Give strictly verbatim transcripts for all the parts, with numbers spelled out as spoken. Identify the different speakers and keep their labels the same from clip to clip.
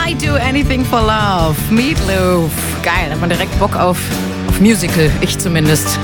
Speaker 1: I do anything for love. Meatloaf. Geil, da hat man direkt Bock auf, auf Musical. Ich zumindest.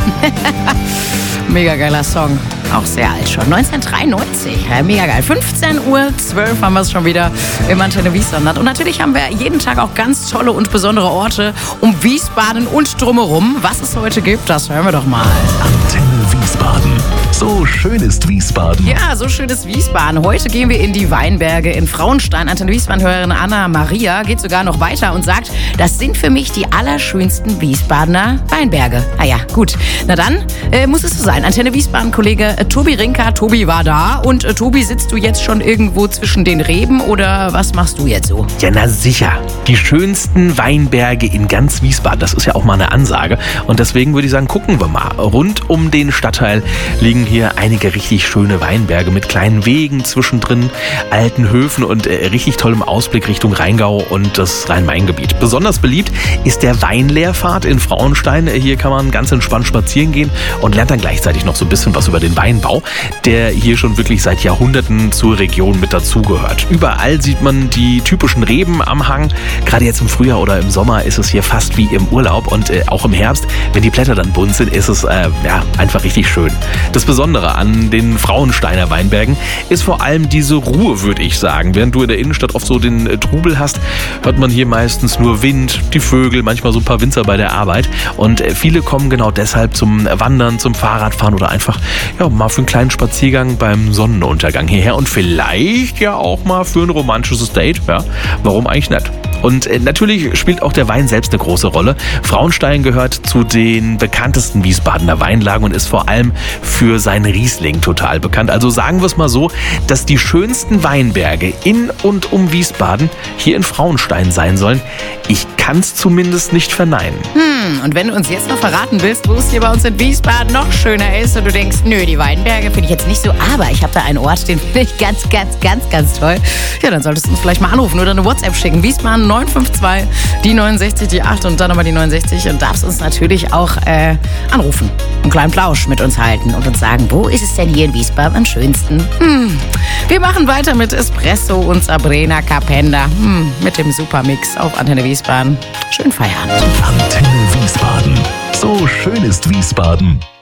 Speaker 1: Mega geiler Song. Auch sehr alt schon. neunzehnhundertdreiundneunzig. Ja, mega geil. fünfzehn Uhr zwölf haben wir es schon wieder im Antenne Wiesbaden. Und natürlich haben wir jeden Tag auch ganz tolle und besondere Orte um Wiesbaden und drumherum. Was es heute gibt, das hören wir doch mal.
Speaker 2: Antenne Wiesbaden. So schön ist Wiesbaden.
Speaker 1: Ja, so schön ist Wiesbaden. Heute gehen wir in die Weinberge in Frauenstein. Antenne Wiesbaden-Hörerin Anna Maria geht sogar noch weiter und sagt, das sind für mich die allerschönsten Wiesbadener Weinberge. Ah ja, gut. Na dann äh, muss es so sein. Antenne Wiesbaden-Kollege äh, Tobi Rinker. Tobi war da. Und äh, Tobi, sitzt du jetzt schon irgendwo zwischen den Reben oder was machst du jetzt so?
Speaker 3: Ja, na sicher. Die schönsten Weinberge in ganz Wiesbaden. Das ist ja auch mal eine Ansage. Und deswegen würde ich sagen, gucken wir mal. Rund um den Stadtteil liegen hier einige richtig schöne Weinberge mit kleinen Wegen zwischendrin, alten Höfen und äh, richtig tollem Ausblick Richtung Rheingau und das Rhein-Main-Gebiet. Besonders beliebt ist der Weinlehrpfad in Frauenstein. Hier kann man ganz entspannt spazieren gehen und lernt dann gleichzeitig noch so ein bisschen was über den Weinbau, der hier schon wirklich seit Jahrhunderten zur Region mit dazugehört. Überall sieht man die typischen Reben am Hang. Gerade jetzt im Frühjahr oder im Sommer ist es hier fast wie im Urlaub und äh, auch im Herbst, wenn die Blätter dann bunt sind, ist es äh, ja, einfach richtig schön. Das Besondere an den Frauensteiner Weinbergen ist vor allem diese Ruhe, würde ich sagen. Während du in der Innenstadt oft so den äh, Trubel hast, hört man hier meistens nur Wind, die Vögel, manchmal so ein paar Winzer bei der Arbeit. Und äh, viele kommen genau deshalb zum Wandern, zum Fahrradfahren oder einfach ja, mal für einen kleinen Spaziergang beim Sonnenuntergang hierher und vielleicht ja auch mal für ein romantisches Date. Ja, warum eigentlich nicht? Und äh, natürlich spielt auch der Wein selbst eine große Rolle. Frauenstein gehört zu den bekanntesten Wiesbadener Weinlagen und ist vor allem für seinen Riesling total bekannt. Also sagen wir es mal so, dass die schönsten Weinberge in und um Wiesbaden hier in Frauenstein sein sollen. Ich kann es zumindest nicht verneinen.
Speaker 1: Hm, und wenn du uns jetzt noch verraten willst, wo es hier bei uns in Wiesbaden noch schöner ist und du denkst, nö, die Weinberge finde ich jetzt nicht so, aber ich habe da einen Ort, den finde ich ganz, ganz, ganz, ganz toll. Ja, dann solltest du uns vielleicht mal anrufen oder eine WhatsApp schicken. Wiesbaden neun fünf zwei, die neunundsechzig, die acht und dann nochmal die neunundsechzig und darfst uns natürlich auch äh, anrufen. Einen kleinen Plausch mit uns halten und uns sagen, wo ist es denn hier in Wiesbaden am schönsten? Hm. Wir machen weiter mit Espresso und Sabrina Carpenter hm. mit dem Supermix auf Antenne Wiesbaden. Schönen Feierabend.
Speaker 2: Antenne Wiesbaden. So schön ist Wiesbaden.